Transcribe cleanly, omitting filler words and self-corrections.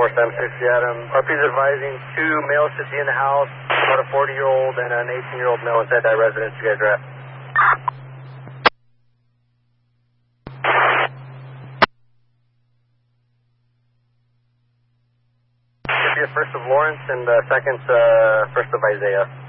4760 Adam. RP's advising 2 males should be in the house, about a 40-year-old and an 18-year-old male inside that residence you guys are at. Should be a first of Lawrence and second first of Isaiah.